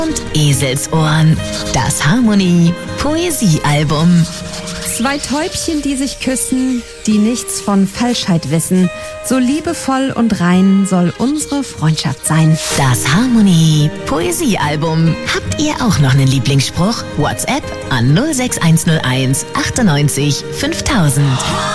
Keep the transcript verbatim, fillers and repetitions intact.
und Eselsohren. Das Harmonie Poesiealbum. Zwei Täubchen, die sich küssen, die nichts von Falschheit wissen. So liebevoll und rein soll unsere Freundschaft sein. Das Harmonie Poesiealbum. Habt ihr auch noch einen Lieblingsspruch? WhatsApp an null sechs eins null eins achtundneunzig fünftausend.